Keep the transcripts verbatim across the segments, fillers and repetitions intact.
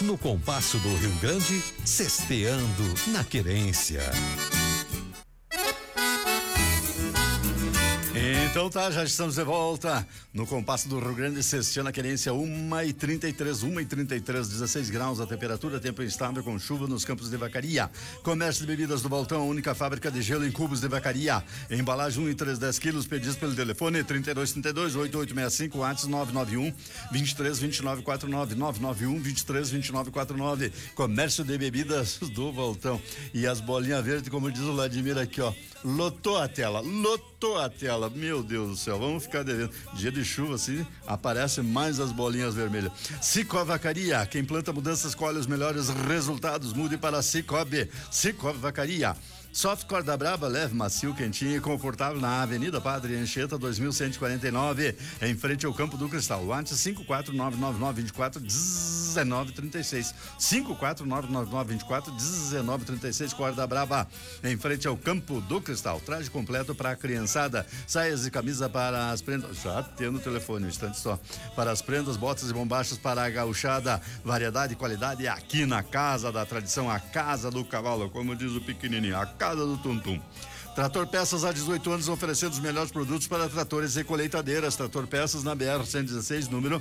No compasso do Rio Grande, sexteando na querência. Então tá, já estamos de volta no compasso do Rio Grande, sexteando na querência, uma e trinta e três, uma e trinta e três, dezesseis graus a temperatura, tempo instável com chuva nos campos de Vacaria. Comércio de bebidas do Baltão, única fábrica de gelo em cubos de Vacaria. Embalagem um e três, dez quilos, pedidos pelo telefone trinta e dois, trinta e dois, oito oito seis cinco, WhatsApp nove nove um, vinte e três, vinte e nove, quarenta e nove, nove nove um, vinte e três, vinte e nove, quarenta e nove. Comércio de bebidas do Baltão. E as bolinhas verdes, como diz o Vladimir aqui, ó, lotou a tela, lotou a tela, meu Deus do céu, vamos ficar devendo. Dia de chuva, assim, aparecem mais as bolinhas vermelhas. Cicobi Vacaria, quem planta mudanças colhe os melhores resultados. Mude para Cicobi, Cicobi Vacaria. Soft Corda Brava, leve, macio, quentinho e confortável na Avenida Padre Anchieta, dois mil cento e quarenta e nove, em frente ao Campo do Cristal. WhatsApp cinco quatro nove nove nove, vinte e quatro, dezenove, trinta e seis. cinco quatro nove nove nove, vinte e quatro, dezenove, trinta e seis. Corda Brava, em frente ao Campo do Cristal. Traje completo para a criançada, saias e camisa para as prendas. Já tendo o telefone, um instante só. Para as prendas, botas e bombachas para a gauchada. Variedade e qualidade aqui na Casa da Tradição, a Casa do Cavalo, como diz o pequenininho, a Casa do Tum-Tum. Trator Peças há dezoito anos oferecendo os melhores produtos para tratores e colheitadeiras. Trator Peças na B R cento e dezesseis, número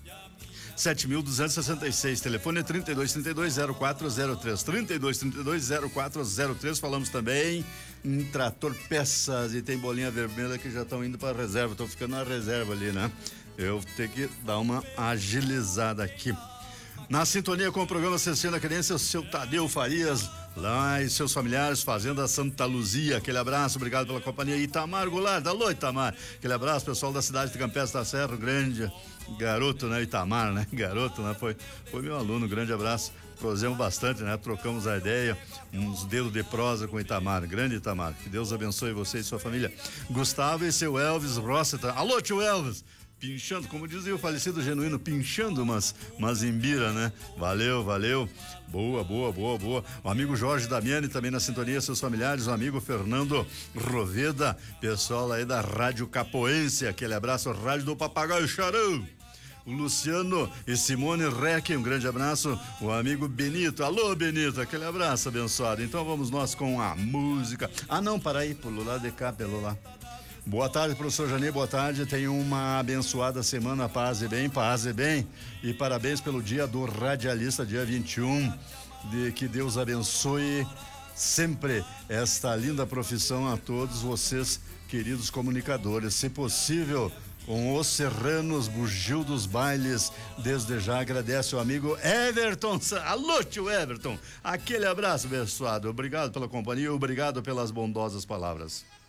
sete mil duzentos e sessenta e seis. Telefone é trinta e dois, trinta e dois, zero quatro zero três. trinta e dois, trinta e dois, zero quatro zero três. Falamos também em Trator Peças e tem bolinha vermelha que já estão indo para reserva. Estou ficando na reserva ali, né? Eu tenho que dar uma agilizada aqui. Na sintonia com o programa Sexteando na Querência, o seu Tadeu Farias, lá e seus familiares, Fazenda Santa Luzia. Aquele abraço, obrigado pela companhia. Itamar Goulart, alô Itamar. Aquele abraço, pessoal da cidade de Campestre da Serra, grande garoto, né? Itamar, né? Garoto, né? Foi, foi meu aluno, grande abraço. Prosemos bastante, né? Trocamos a ideia, uns dedos de prosa com Itamar, grande Itamar. Que Deus abençoe você e sua família. Gustavo e seu Elvis Rosseta. Alô, tio Elvis. Pinchando, como dizia o falecido Genuíno, pinchando umas, umas imbira, né? Valeu, valeu. Boa, boa, boa, boa. O amigo Jorge Damiani também na sintonia, seus familiares, o amigo Fernando Roveda, pessoal aí da Rádio Capoense, aquele abraço, Rádio do Papagaio Charão. O Luciano e Simone Reck, um grande abraço. O amigo Benito, alô Benito, aquele abraço abençoado. Então vamos nós com a música. Ah não, para aí, pelo lado de cá, pelo lá. Boa tarde, professor Janê, boa tarde. Tenha uma abençoada semana, paz e bem, paz e bem. E parabéns pelo dia do radialista, dia vinte e um. De que Deus abençoe sempre esta linda profissão a todos vocês, queridos comunicadores. Se possível, com os serranos, bugio dos bailes, desde já agradece o amigo Everton. Alô, tio Everton, aquele abraço abençoado. Obrigado pela companhia, obrigado pelas bondosas palavras.